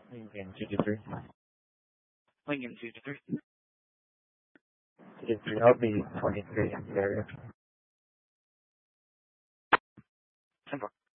Lincoln 53. Lincoln 53. 53 LB 23 in the area. 10-4.